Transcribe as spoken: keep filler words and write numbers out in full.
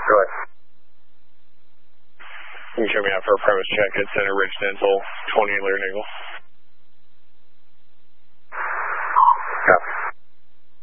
Go ahead. You can show me out for a premise check at Center Ridge Dental, twenty Lear Nickel.